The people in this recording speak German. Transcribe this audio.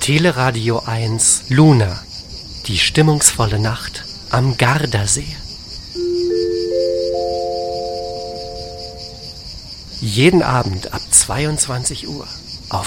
Teleradio 1 Luna. Die stimmungsvolle Nacht am Gardasee. Jeden Abend ab 22 Uhr.